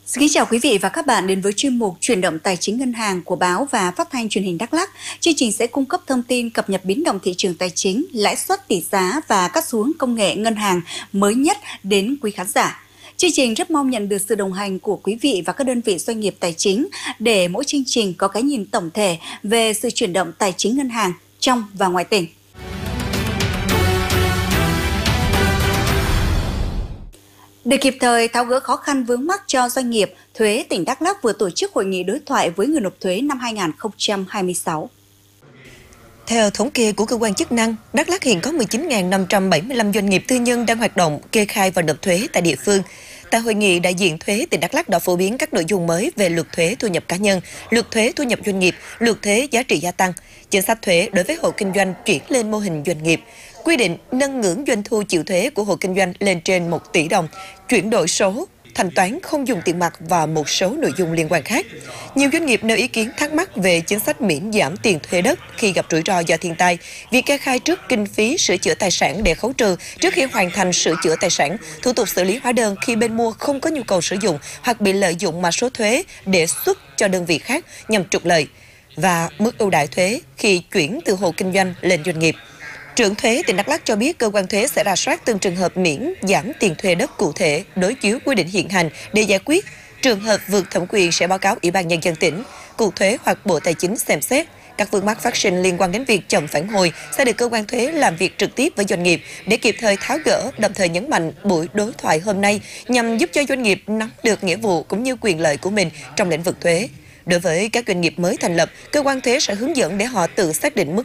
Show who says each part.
Speaker 1: Xin kính chào quý vị và các bạn đến với chuyên mục Chuyển động tài chính ngân hàng của báo và phát thanh truyền hình Đắk Lắk. Chương trình sẽ cung cấp thông tin cập nhật biến động thị trường tài chính, lãi suất, tỷ giá và các xu hướng công nghệ ngân hàng mới nhất đến quý khán giả. Chương trình rất mong nhận được sự đồng hành của quý vị và các đơn vị doanh nghiệp tài chính để mỗi chương trình có cái nhìn tổng thể về sự chuyển động tài chính ngân hàng trong và ngoài tỉnh. Để kịp thời tháo gỡ khó khăn vướng mắc cho doanh nghiệp, thuế tỉnh Đắk Lắk vừa tổ chức hội nghị đối thoại với người nộp thuế năm 2026.
Speaker 2: Theo thống kê của cơ quan chức năng, Đắk Lắk hiện có 19.575 doanh nghiệp tư nhân đang hoạt động, kê khai và nộp thuế tại địa phương. Tại hội nghị, đại diện thuế tỉnh Đắk Lắk đã phổ biến các nội dung mới về luật thuế thu nhập cá nhân, luật thuế thu nhập doanh nghiệp, luật thuế giá trị gia tăng, chính sách thuế đối với hộ kinh doanh chuyển lên mô hình doanh nghiệp, quy định nâng ngưỡng doanh thu chịu thuế của hộ kinh doanh lên trên 1 tỷ đồng, chuyển đổi số, thanh toán không dùng tiền mặt và một số nội dung liên quan khác. Nhiều doanh nghiệp nêu ý kiến thắc mắc về chính sách miễn giảm tiền thuê đất khi gặp rủi ro do thiên tai, việc kê khai trước kinh phí sửa chữa tài sản để khấu trừ trước khi hoàn thành sửa chữa tài sản, thủ tục xử lý hóa đơn khi bên mua không có nhu cầu sử dụng hoặc bị lợi dụng mã số thuế để xuất cho đơn vị khác nhằm trục lợi, và mức ưu đãi thuế khi chuyển từ hộ kinh doanh lên doanh nghiệp. Trưởng thuế tỉnh Đắk Lắk cho biết cơ quan thuế sẽ rà soát từng trường hợp miễn giảm tiền thuê đất cụ thể đối chiếu quy định hiện hành để giải quyết. Trường hợp vượt thẩm quyền sẽ báo cáo Ủy ban Nhân dân tỉnh, Cục Thuế hoặc Bộ Tài chính xem xét. Các vướng mắc phát sinh liên quan đến việc chậm phản hồi sẽ được cơ quan thuế làm việc trực tiếp với doanh nghiệp để kịp thời tháo gỡ, đồng thời nhấn mạnh buổi đối thoại hôm nay nhằm giúp cho doanh nghiệp nắm được nghĩa vụ cũng như quyền lợi của mình trong lĩnh vực thuế. Đối với các doanh nghiệp mới thành lập, cơ quan thuế sẽ hướng dẫn để họ tự xác định mức